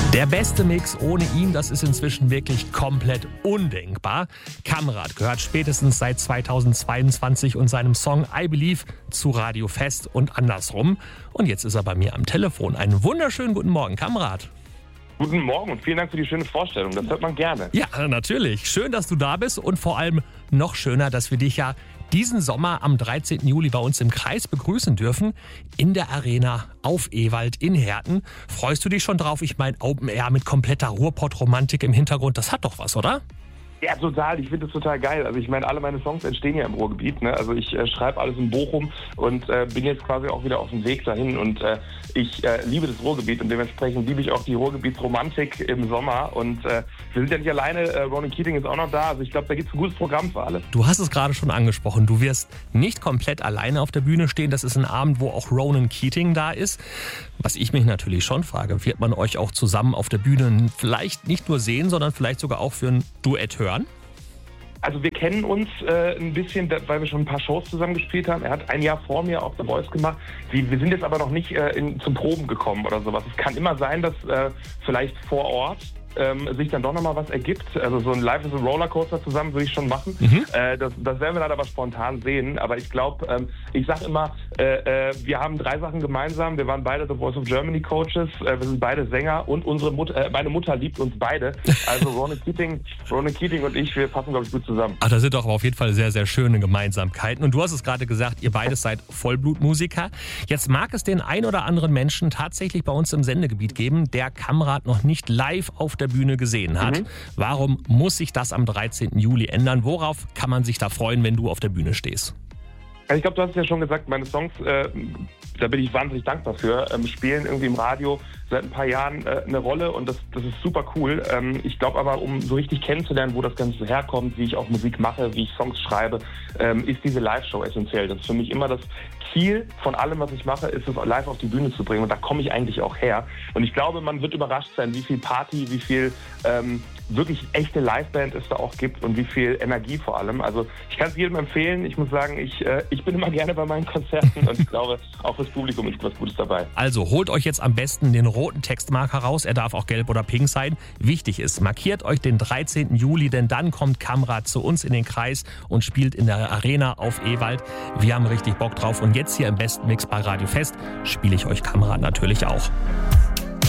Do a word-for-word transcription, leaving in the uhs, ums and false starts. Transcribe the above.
Der beste Mix ohne ihn, das ist inzwischen wirklich komplett undenkbar. Kamrat gehört spätestens seit zweitausendzweiundzwanzig und seinem Song I Believe zu Radio Fest und andersrum. Und jetzt ist er bei mir am Telefon. Einen wunderschönen guten Morgen, Kamrat. Guten Morgen und vielen Dank für die schöne Vorstellung. Das hört man gerne. Ja, natürlich. Schön, dass du da bist und vor allem noch schöner, dass wir dich ja diesen Sommer am dreizehnten Juli bei uns im Kreis begrüßen dürfen. In der Arena auf Ewald in Herten. Freust du dich schon drauf? Ich meine, Open Air mit kompletter Ruhrpott-Romantik im Hintergrund, das hat doch was, oder? Ja, total. Ich finde das total geil. Also ich meine, alle meine Songs entstehen ja im Ruhrgebiet. Ne? Also ich äh, schreibe alles in Bochum und äh, bin jetzt quasi auch wieder auf dem Weg dahin. Und äh, ich äh, liebe das Ruhrgebiet und dementsprechend liebe ich auch die Ruhrgebietsromantik im Sommer. Und äh, wir sind ja nicht alleine. Äh, Ronan Keating ist auch noch da. Also ich glaube, da gibt es ein gutes Programm für alle. Du hast es gerade schon angesprochen. Du wirst nicht komplett alleine auf der Bühne stehen. Das ist ein Abend, wo auch Ronan Keating da ist. Was ich mich natürlich schon frage, wird man euch auch zusammen auf der Bühne vielleicht nicht nur sehen, sondern vielleicht sogar auch für ein Duett hören? Also wir kennen uns äh, ein bisschen, weil wir schon ein paar Shows zusammen gespielt haben. Er hat ein Jahr vor mir auch The Voice gemacht. Wir, wir sind jetzt aber noch nicht äh, in, zum Proben gekommen oder sowas. Es kann immer sein, dass äh, vielleicht vor Ort ähm, sich dann doch nochmal was ergibt. Also so ein Live is a Rollercoaster zusammen würde ich schon machen. Mhm. Äh, das, das werden wir dann aber spontan sehen. Aber ich glaube, ähm, ich sage immer, äh, äh, wir haben drei Sachen gemeinsam. Wir waren beide The Voice of Germany Coaches. Äh, wir sind beide Sänger und unsere Mutter, äh, meine Mutter liebt uns beide. Also Ronan Keating, Ronan Keating und ich, wir passen, glaube ich, gut zusammen. Ach, da sind doch aber auf jeden Fall sehr, sehr schöne Gemeinsamkeiten. Und du hast es gerade gesagt, ihr beides seid Vollblutmusiker. Jetzt mag es den ein oder anderen Menschen tatsächlich bei uns im Sendegebiet geben, der Kamrat noch nicht live auf der Bühne gesehen hat. Mhm. Warum muss sich das am dreizehnten Juli ändern? Worauf kann man sich da freuen, wenn du auf der Bühne stehst? Also ich glaube, du hast es ja schon gesagt, meine Songs, äh, da bin ich wahnsinnig dankbar für, ähm, spielen irgendwie im Radio seit ein paar Jahren äh, eine Rolle und das, das ist super cool. Ähm, ich glaube aber, um so richtig kennenzulernen, wo das Ganze herkommt, wie ich auch Musik mache, wie ich Songs schreibe, ähm, ist diese Live-Show essentiell. Das ist für mich immer das Ziel von allem, was ich mache, ist es live auf die Bühne zu bringen und da komme ich eigentlich auch her. Und ich glaube, man wird überrascht sein, wie viel Party, wie viel ähm, wirklich echte Liveband es da auch gibt und wie viel Energie vor allem. Also ich kann es jedem empfehlen. Ich muss sagen, ich, äh, ich bin immer gerne bei meinen Konzerten und ich glaube, auch fürs Publikum ist was Gutes dabei. Also holt euch jetzt am besten den roten Textmarker raus. Er darf auch gelb oder pink sein. Wichtig ist, markiert euch den dreizehnten Juli, denn dann kommt Kamrat zu uns in den Kreis und spielt in der Arena auf Ewald. Wir haben richtig Bock drauf und jetzt hier im besten Mix bei Radio Fest spiele ich euch Kamrat natürlich auch.